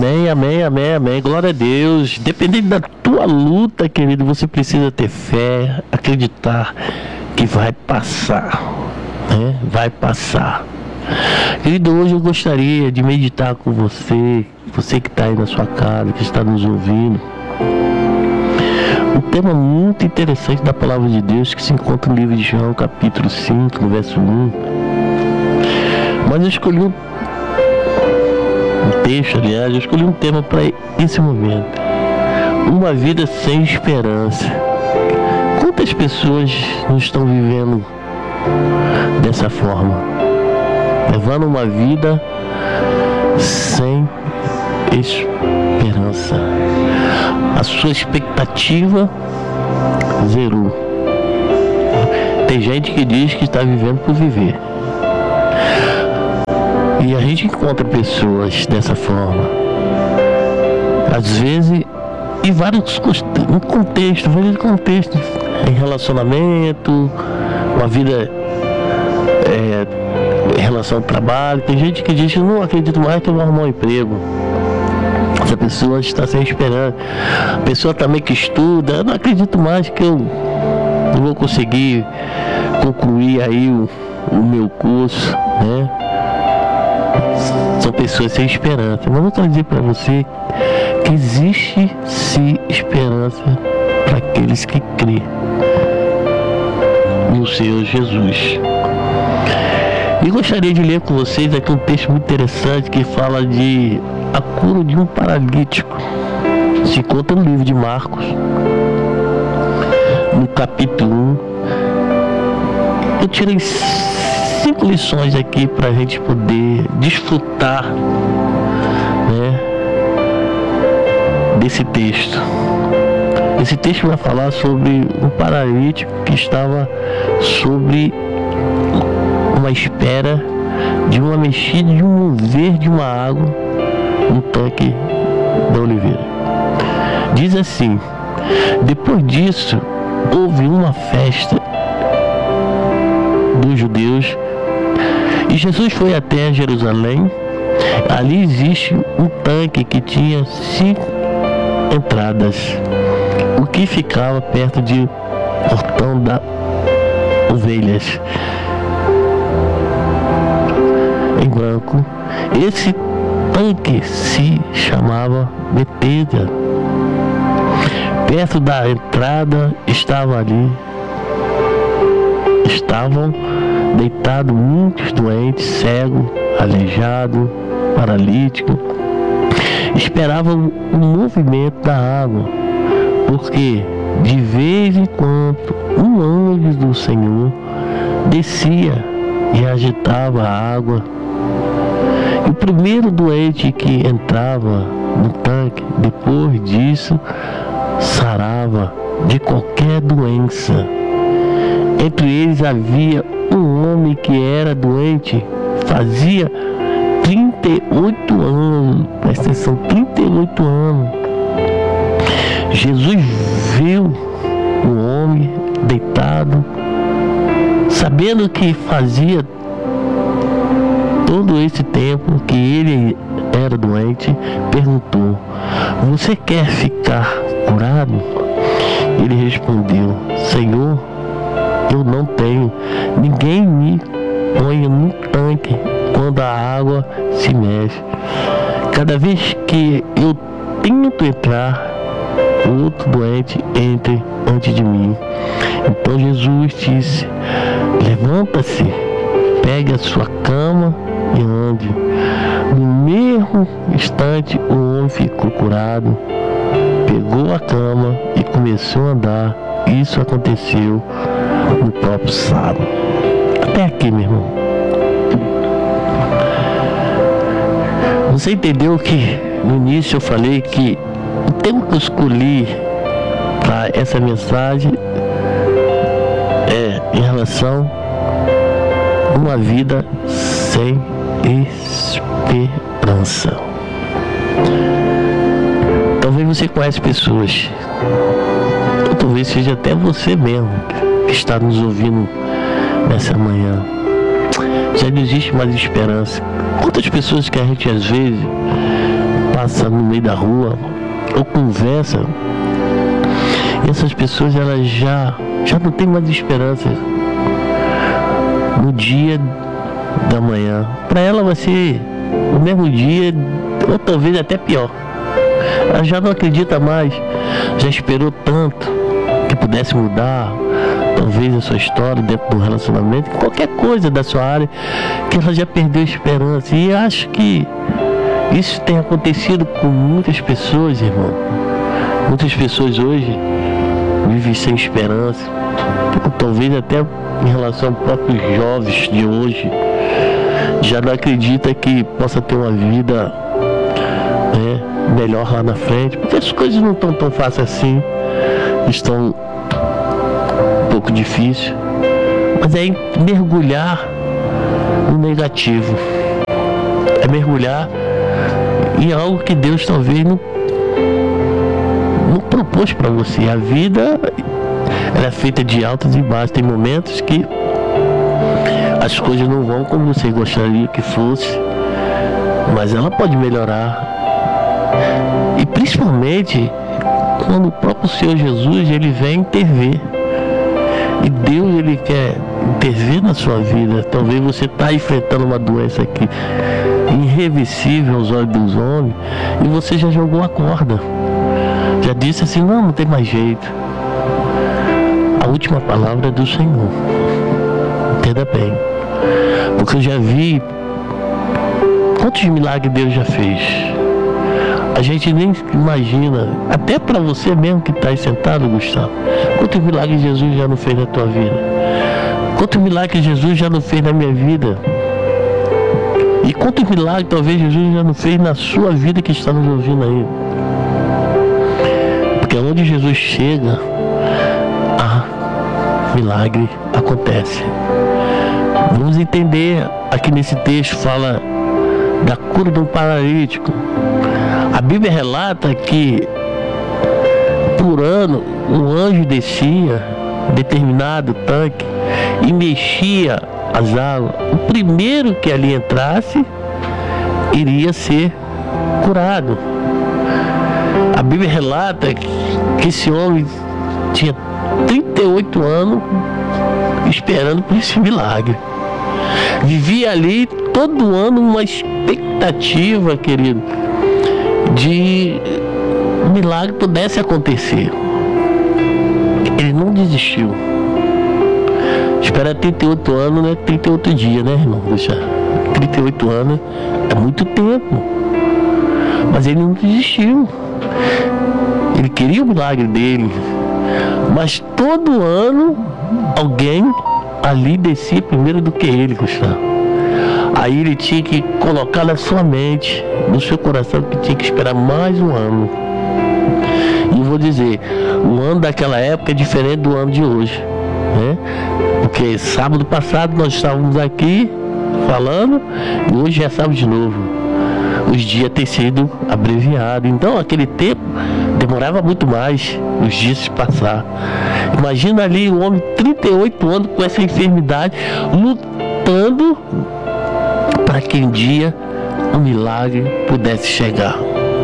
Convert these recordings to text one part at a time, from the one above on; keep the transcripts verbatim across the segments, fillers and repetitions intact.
Amém, amém, amém, amém. Glória a Deus. Dependendo da tua luta, querido, você precisa ter fé, acreditar que vai passar, né? Vai passar. Querido, hoje eu gostaria de meditar com você, você que está aí na sua casa, que está nos ouvindo, um tema muito interessante da palavra de Deus que se encontra no livro de João, capítulo cinco, no verso um. Mas eu escolhi um, um texto, aliás, eu escolhi um tema para esse momento. Uma vida sem esperança. Quantas pessoas não estão vivendo dessa forma? Levando uma vida sem esperança. A sua expectativa zerou. Tem gente que diz que está vivendo por viver. E a gente encontra pessoas dessa forma. Às vezes, em vários contextos, vários contextos. Em relacionamento, uma vida é, em relação ao trabalho. Tem gente que diz, eu não acredito mais que eu vou arrumar um emprego. Essa pessoa está sem esperança. A pessoa também que estuda, eu não acredito mais que eu não vou conseguir concluir aí o, o meu curso, né? São pessoas sem esperança. Mas eu quero dizer para você que existe sim esperança para aqueles que crêem no Senhor Jesus. E gostaria de ler com vocês aqui um texto muito interessante que fala de a cura de um paralítico. Se encontra no livro de Marcos, no capítulo um. Eu tirei cinco lições aqui para a gente poder desfrutar, né, desse texto. Esse texto vai falar sobre um paralítico que estava sobre uma espera de uma mexida, de um mover de uma água no tanque da oliveira. Diz assim: depois disso houve uma festa dos judeus e Jesus foi até Jerusalém. Ali existe um tanque que tinha cinco entradas, o que ficava perto de portão das ovelhas, em branco. Esse tanque se chamava Betesda. Perto da entrada estava ali estavam deitados muitos doentes, cegos, aleijados, paralíticos. Esperavam o movimento da água, porque de vez em quando um anjo do Senhor descia e agitava a água. E o primeiro doente que entrava no tanque, depois disso, sarava de qualquer doença. Entre eles havia um homem que era doente, fazia trinta e oito anos, presta atenção, trinta e oito anos. Jesus viu o homem deitado, sabendo que fazia todo esse tempo que ele era doente, perguntou: você quer ficar curado? Ele respondeu: Senhor, eu não tenho ninguém me ponha no tanque quando a água se mexe. Cada vez que eu tento entrar, outro doente entra antes de mim. Então Jesus disse: levanta-se, pegue a sua cama e ande. No mesmo instante o homem ficou curado, pegou a cama e começou a andar. Isso aconteceu no próprio sábado. Até aqui, meu irmão. Você entendeu que no início eu falei que o tema que eu escolhi para essa mensagem é em relação a uma vida sem esperança. Talvez você conhece pessoas, ou talvez seja até você mesmo que está nos ouvindo nessa manhã. Já não existe mais esperança. Quantas pessoas que a gente às vezes passa no meio da rua ou conversa, essas pessoas elas já, já não têm mais esperança no dia da manhã. Para ela vai ser o mesmo dia, ou talvez até pior. Ela já não acredita mais, já esperou tanto que pudesse mudar, talvez a sua história dentro do relacionamento, qualquer coisa da sua área, que ela já perdeu a esperança. E acho que isso tem acontecido com muitas pessoas, irmão. Muitas pessoas hoje vivem sem esperança, talvez até em relação aos próprios jovens de hoje, já não acredita que possa ter uma vida, né, melhor lá na frente, porque as coisas não estão tão fáceis assim, estão um pouco difíceis, mas é mergulhar no negativo, é mergulhar em algo que Deus talvez não, não propôs para você. A vida ela é feita de altos e baixos, tem momentos que as coisas não vão como você gostaria que fosse, mas ela pode melhorar. E principalmente quando o próprio Senhor Jesus ele vem intervir. E Deus ele quer intervir na sua vida. Talvez você está enfrentando uma doença aqui irreversível aos olhos dos homens, e você já jogou a corda, já disse assim, não, não tem mais jeito. A última palavra é do Senhor, entenda bem, porque eu já vi quantos milagres Deus já fez. A gente nem imagina, até para você mesmo que está aí sentado, Gustavo, quantos milagres Jesus já não fez na tua vida, quantos milagres Jesus já não fez na minha vida, e quantos milagres talvez Jesus já não fez na sua vida que está nos ouvindo aí. Porque onde Jesus chega, ah, milagre acontece. Vamos entender, aqui nesse texto fala da cura de um paralítico. A Bíblia relata que por ano um anjo descia determinado tanque e mexia as águas. O primeiro que ali entrasse iria ser curado. A Bíblia relata que esse homem tinha trinta e oito anos esperando por esse milagre. Vivia ali todo ano uma expectativa, querido, de um milagre pudesse acontecer. Ele não desistiu. Espera trinta e oito anos, né? trinta e oito dias, né, irmão? Deixa. trinta e oito anos é muito tempo. Mas ele não desistiu. Ele queria o milagre dele. Mas todo ano alguém ali descia primeiro do que ele, Gustavo. Aí ele tinha que colocar na sua mente, no seu coração, que tinha que esperar mais um ano. E vou dizer, o ano daquela época é diferente do ano de hoje, né? Porque sábado passado nós estávamos aqui falando e hoje já sábado de novo. Os dias têm sido abreviados. Então aquele tempo demorava muito mais os dias se passar. Imagina ali um homem de trinta e oito anos com essa enfermidade, lutando para que um dia um milagre pudesse chegar.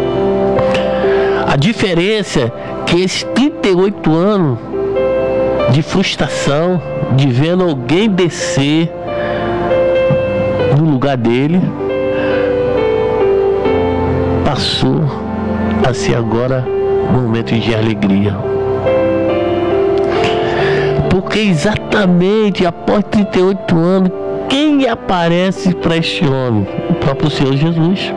A diferença é que esses trinta e oito anos de frustração, de vendo alguém descer no lugar dele, passou a ser agora um momento de alegria. Porque exatamente após trinta e oito anos, quem aparece para este homem? O próprio Senhor Jesus.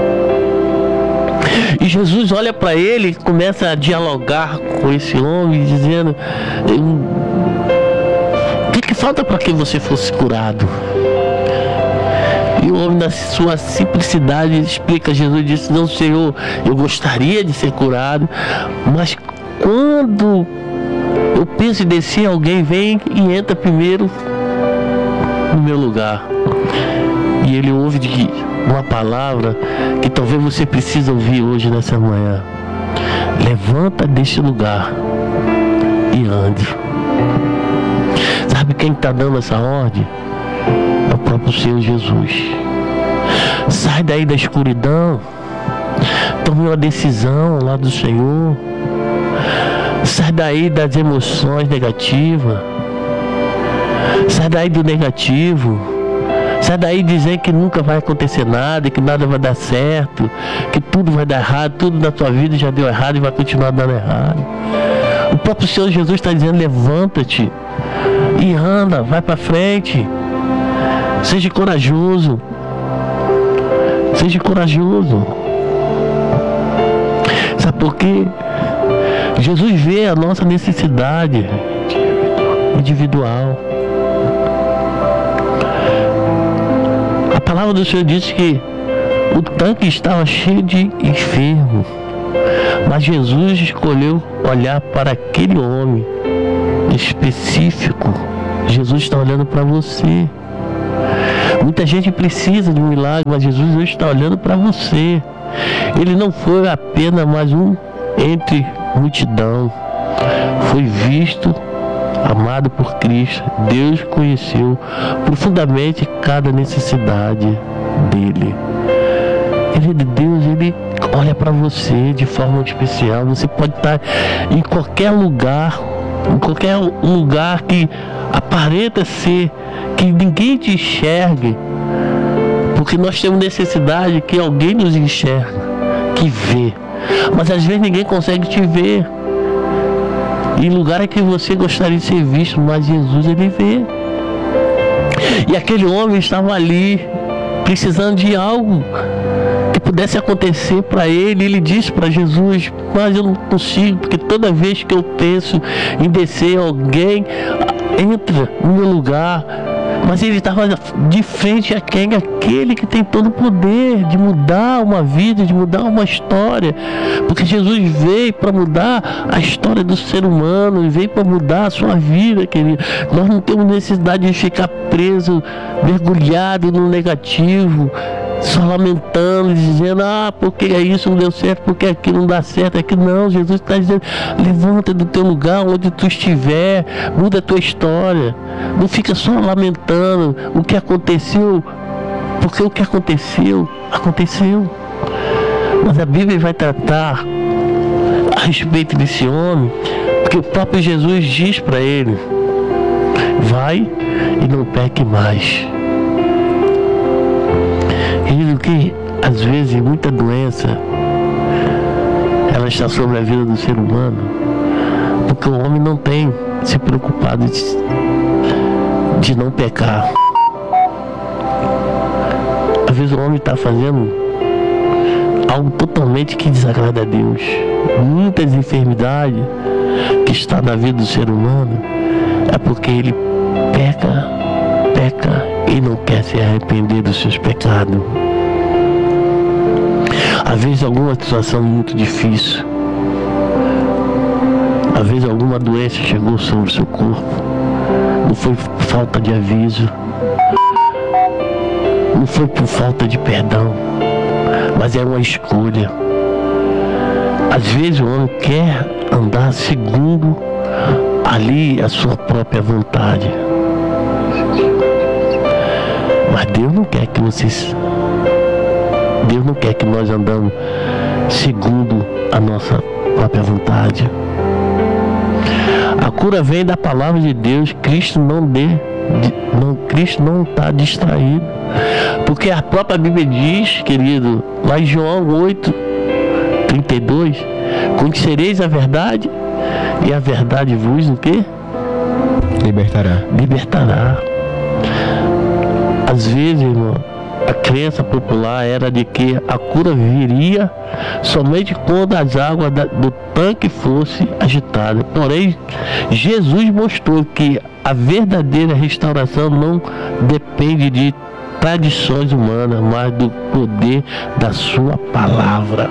E Jesus olha para ele e começa a dialogar com esse homem, dizendo: o que, que falta para que você fosse curado? E o homem, na sua simplicidade, explica. Jesus disse: não, Senhor, eu gostaria de ser curado, mas quando eu penso em descer, alguém vem e entra primeiro no meu lugar. E ele ouve de uma palavra que talvez você precise ouvir hoje, nessa manhã: levanta deste lugar e ande. Sabe quem está dando essa ordem? É o próprio Senhor Jesus. Sai daí da escuridão, Tome uma decisão lá do Senhor. Sai daí das emoções negativas. Sai daí do negativo. Sai daí dizer que nunca vai acontecer nada, que nada vai dar certo, que tudo vai dar errado, tudo na tua vida já deu errado e vai continuar dando errado. O próprio Senhor Jesus está dizendo: levanta-te e anda, vai para frente. Seja corajoso. Seja corajoso. Sabe por quê? Jesus vê a nossa necessidade individual. A palavra do Senhor diz que o tanque estava cheio de enfermos, mas Jesus escolheu olhar para aquele homem específico. Jesus está olhando para você. Muita gente precisa de um milagre, mas Jesus hoje está olhando para você. Ele não foi apenas mais um entre multidão. Foi visto, amado por Cristo. Deus conheceu profundamente cada necessidade dele. Ele é de Deus, ele olha para você de forma especial. Você pode estar em qualquer lugar, em qualquer lugar que aparenta ser, que ninguém te enxergue, porque nós temos necessidade que alguém nos enxergue, que vê. Mas às vezes ninguém consegue te ver. Em lugares que você gostaria de ser visto, mas Jesus, ele vê. E aquele homem estava ali, precisando de algo que pudesse acontecer para ele. Ele disse para Jesus: mas eu não consigo, porque toda vez que eu penso em descer, alguém entra no meu lugar. Mas ele estava de frente a quem? Aquele que tem todo o poder de mudar uma vida, de mudar uma história. Porque Jesus veio para mudar a história do ser humano, veio para mudar a sua vida, querido. Nós não temos necessidade de ficar preso, mergulhado no negativo, só lamentando, dizendo: ah, porque isso não deu certo, porque aquilo não dá certo, aqui não. Jesus está dizendo: levanta do teu lugar, onde tu estiver, muda a tua história. Não fica só lamentando o que aconteceu, porque o que aconteceu, aconteceu. Mas a Bíblia vai tratar a respeito desse homem, porque o próprio Jesus diz para ele: vai e não peque mais. Querido, que às vezes muita doença ela está sobre a vida do ser humano, porque o homem não tem se preocupado de, de não pecar. Às vezes o homem está fazendo algo totalmente que desagrada a Deus. Muitas enfermidades que estão na vida do ser humano é porque ele peca, peca e não quer se arrepender dos seus pecados. Às vezes alguma situação muito difícil, às vezes alguma doença chegou sobre o seu corpo. Não foi por falta de aviso, não foi por falta de perdão, mas é uma escolha. Às vezes o homem quer andar segundo ali a sua própria vontade, mas Deus não quer que vocês Deus não quer que nós andamos segundo a nossa própria vontade. A cura vem da palavra de Deus. Cristo não dê, não, Cristo não está distraído, porque a própria Bíblia diz, querido, lá em João oito, trinta e dois, conhecereis a verdade e a verdade vos o quê? Libertará. Libertará. Às vezes, irmão, a crença popular era de que a cura viria somente quando as águas do tanque fossem agitadas. Porém, Jesus mostrou que a verdadeira restauração não depende de tradições humanas, mas do poder da sua palavra.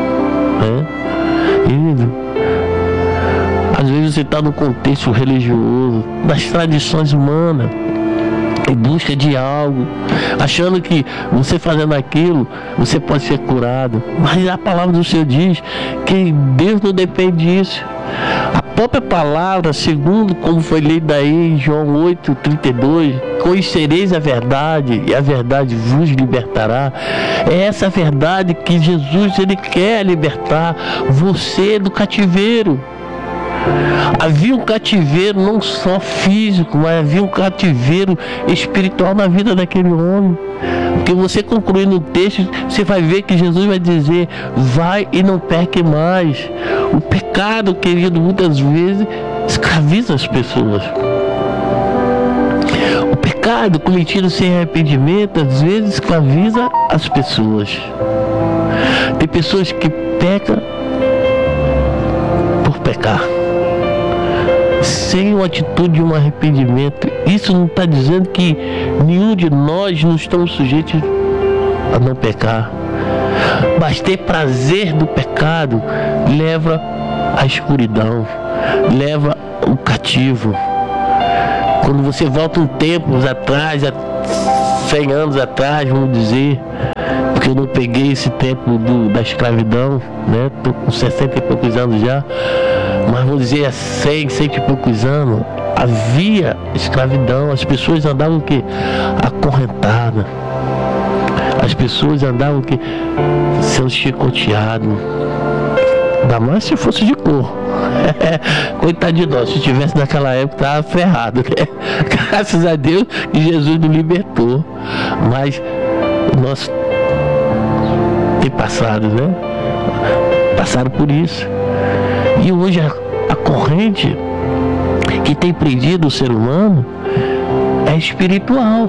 É? Querido, às vezes você está no contexto religioso, das tradições humanas, em busca de algo, achando que você fazendo aquilo, você pode ser curado. Mas a palavra do Senhor diz que Deus não depende disso. A própria palavra, segundo como foi lido aí em João oito, trinta e dois, conhecereis a verdade e a verdade vos libertará. É essa verdade que Jesus ele quer libertar você do cativeiro. Havia um cativeiro não só físico, mas havia um cativeiro espiritual na vida daquele homem. Porque você concluindo o texto, você vai ver que Jesus vai dizer: vai e não peque mais. O pecado, querido, muitas vezes escraviza as pessoas. O pecado cometido sem arrependimento às vezes escraviza as pessoas. Tem pessoas que pecam por pecar, sem uma atitude de um arrependimento. Isso não está dizendo que nenhum de nós não estamos sujeitos a não pecar, mas ter prazer do pecado leva à escuridão, leva ao cativo. Quando você volta um tempo atrás, há cem anos atrás, vamos dizer, porque eu não peguei esse tempo do, da escravidão, né? Estou com sessenta e poucos anos já, mas vamos dizer, há cem, cento e poucos anos, havia escravidão. As pessoas andavam o quê? Acorrentadas. As pessoas andavam o quê? Sendo chicoteadas. Ainda mais se fosse de cor. Coitado de nós, se tivesse naquela época, estava ferrado, né? Graças a Deus que Jesus nos libertou. Mas nós tem passado, né? Passaram por isso. E hoje a, a corrente que tem prendido o ser humano é espiritual.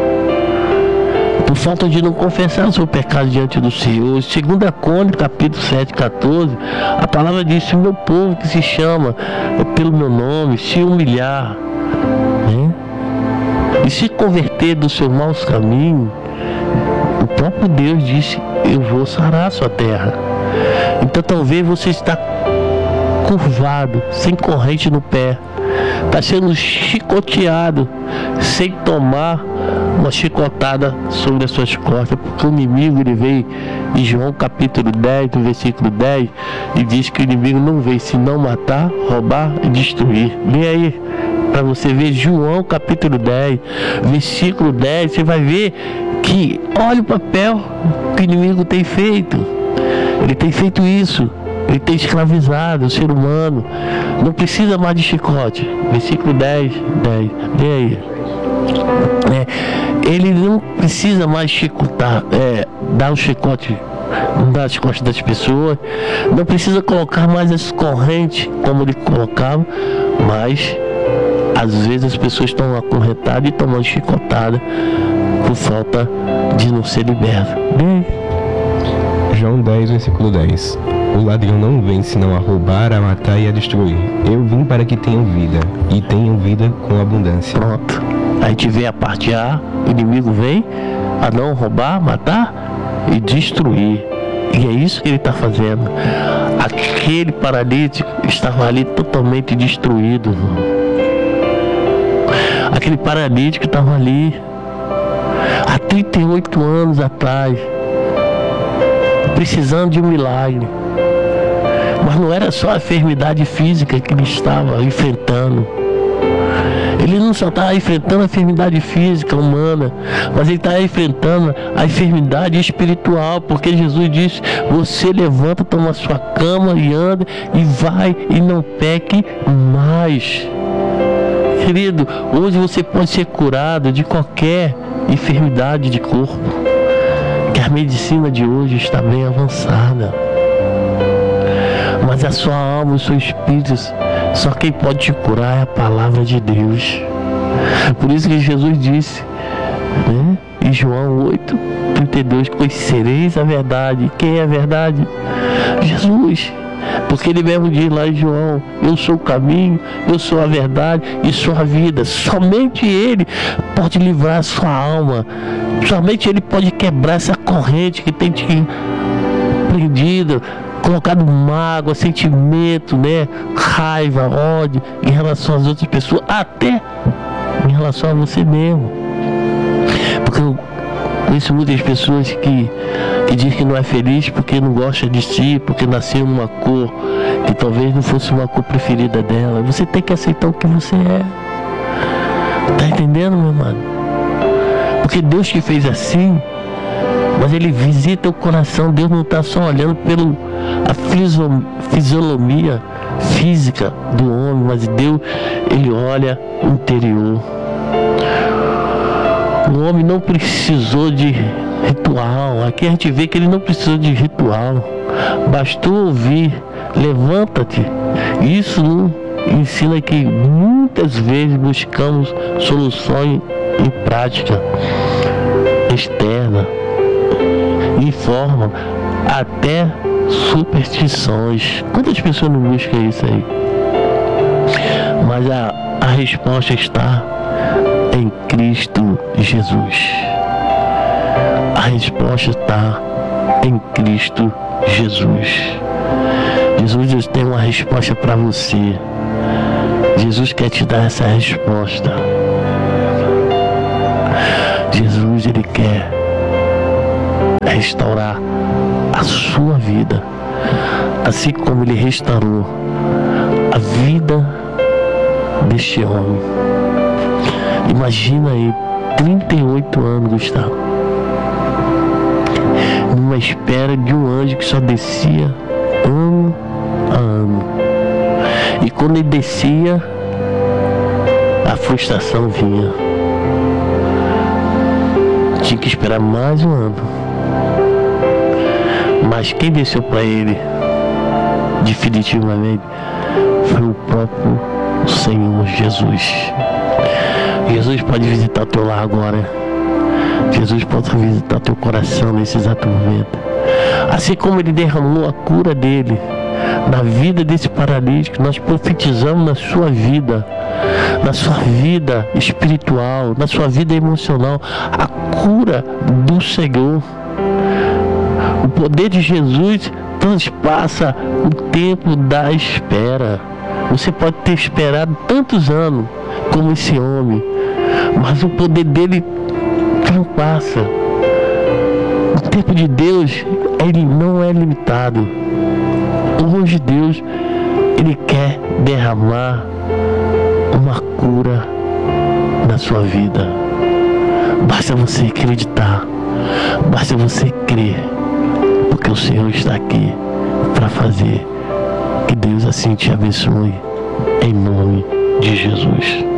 Por falta de não confessar o seu pecado diante do Senhor. Segunda Crônicas, capítulo sete, quatorze, a palavra diz: se o meu povo que se chama pelo meu nome se humilhar, né, e se converter dos seus maus caminhos, o próprio Deus disse: eu vou sarar a sua terra. Então talvez você está curvado, sem corrente no pé, está sendo chicoteado sem tomar uma chicotada sobre as suas costas, porque o inimigo ele veio em João capítulo dez, no versículo dez, e diz que o inimigo não veio senão matar, roubar e destruir. Vem aí para você ver João capítulo dez, versículo dez, você vai ver que olha o papel que o inimigo tem feito. Ele tem feito isso. Ele tem escravizado o ser humano. Não precisa mais de chicote. Versículo dez, dez. Vem aí. É, ele não precisa mais chicotar, é, dar um chicote nas costas das pessoas. Não precisa colocar mais as correntes como ele colocava. Mas às vezes as pessoas estão acorrentadas e tomando chicotada por falta de não ser libertas. Vem aí. João dez, versículo dez. O ladrão não vem senão a roubar, a matar e a destruir. Eu vim para que tenham vida, e tenham vida com abundância. Pronto. A gente vê a parte A, o inimigo vem a não roubar, matar e destruir. E é isso que ele está fazendo. Aquele paralítico estava ali totalmente destruído. Aquele paralítico estava ali há trinta e oito anos atrás, precisando de um milagre. Mas não era só a enfermidade física que ele estava enfrentando. Ele não só estava enfrentando a enfermidade física humana, mas ele estava enfrentando a enfermidade espiritual, porque Jesus disse: você levanta, toma a sua cama e anda e vai e não peque mais. Querido, hoje você pode ser curado de qualquer enfermidade de corpo, que a medicina de hoje está bem avançada. Mas a sua alma, o seu espírito, só quem pode te curar é a palavra de Deus. Por isso que Jesus disse, né, em João oito, trinta e dois, conhecereis a verdade. Quem é a verdade? Jesus. Porque ele mesmo diz lá em João: eu sou o caminho, eu sou a verdade e sou a vida. Somente ele pode livrar a sua alma. Somente ele pode quebrar essa corrente que tem te prendido, colocado mágoa, sentimento, né, raiva, ódio em relação às outras pessoas, até em relação a você mesmo. Porque eu conheço muitas pessoas que, que dizem que não é feliz porque não gosta de si, porque nasceu numa cor que talvez não fosse uma cor preferida dela. Você tem que aceitar o que você é. Tá entendendo, meu irmão? Porque Deus te fez assim, mas Ele visita o coração. Deus não está só olhando pelo a fiso, fisionomia física do homem, mas Deus, Ele olha o interior. O homem não precisou de ritual. Aqui a gente vê que ele não precisou de ritual. Bastou ouvir, levanta-te. Isso ensina que muitas vezes buscamos soluções em prática externa, em forma, até superstições. Quantas pessoas não buscam isso aí? Mas a, a resposta está em Cristo Jesus. A resposta está em Cristo Jesus. Jesus tem uma resposta para você. Jesus quer te dar essa resposta. Jesus, Ele quer restaurar a sua vida, assim como Ele restaurou a vida deste homem. Imagina aí, trinta e oito anos, Gustavo, numa espera de um anjo que só descia ano a ano. E quando ele descia, a frustração vinha. Tinha que esperar mais um ano. Mas quem desceu para ele definitivamente foi o próprio Senhor Jesus. Jesus pode visitar teu lar agora. Jesus pode visitar teu coração nesse exato momento. Assim como Ele derramou a cura dele na vida desse paralítico, nós profetizamos na sua vida, na sua vida espiritual, na sua vida emocional, a cura do Senhor. O poder de Jesus transpassa o tempo da espera. Você pode ter esperado tantos anos como esse homem, mas o poder dele transpassa. O tempo de Deus, ele não é limitado. Hoje Deus, Ele quer derramar uma cura na sua vida. Basta você acreditar, basta você crer, porque o Senhor está aqui para fazer. Que Deus assim te abençoe, em nome de Jesus.